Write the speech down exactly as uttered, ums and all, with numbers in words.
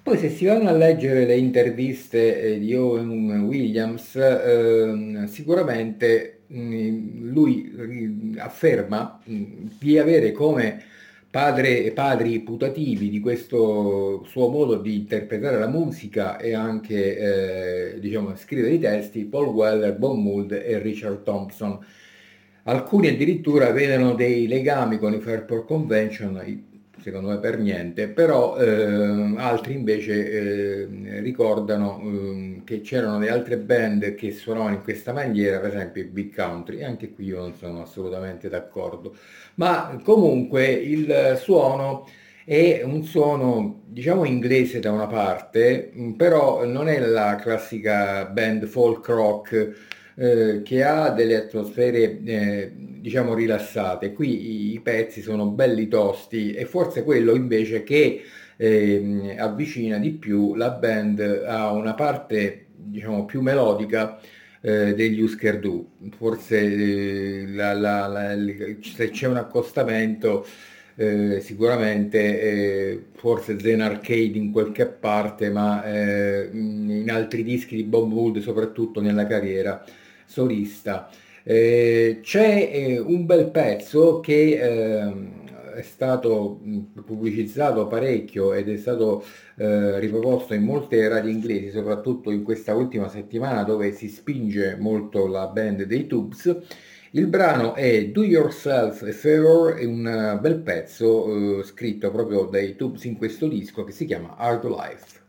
Poi se si vanno a leggere le interviste eh, di Owen Williams, ehm, sicuramente mh, lui ri- afferma mh, di avere come padre, padri putativi di questo suo modo di interpretare la musica e anche eh, diciamo, scrivere i testi Paul Weller, Bob Mould e Richard Thompson. Alcuni addirittura vedono dei legami con i Fairport Convention, i- secondo me per niente, però eh, altri invece eh, ricordano eh, che c'erano le altre band che suonavano in questa maniera, per esempio i Big Country, e anche qui io non sono assolutamente d'accordo. Ma comunque il suono è un suono, diciamo, inglese da una parte, mh, però non è la classica band folk rock eh, che ha delle atmosfere, eh, diciamo, rilassate. Qui i, i pezzi sono belli tosti e forse quello invece che ehm, avvicina di più la band a una parte, diciamo, più melodica eh, degli Husker Du. Forse eh, la- la- la- se c'è un accostamento, eh, sicuramente eh, forse Zen Arcade in qualche parte, ma eh, in altri dischi di Bob Wood, soprattutto nella carriera solista. Eh, c'è eh, un bel pezzo che ehm, è stato mh, pubblicizzato parecchio ed è stato eh, riproposto in molte radio inglesi, soprattutto in questa ultima settimana dove si spinge molto la band dei Tubes. Il brano è Do Yourself a Favor, è un eh, bel pezzo eh, scritto proprio dai Tubes in questo disco che si chiama Hard Life.